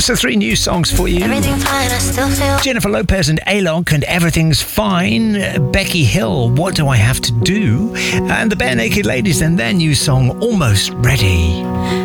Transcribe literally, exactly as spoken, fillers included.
So three new songs for you. Everything fine, I still feel. Jennifer Lopez and Alok and Everything's Fine. Becky Hill, What Do I Have to Do? And the Bare Naked Ladies and their new song, Almost Ready.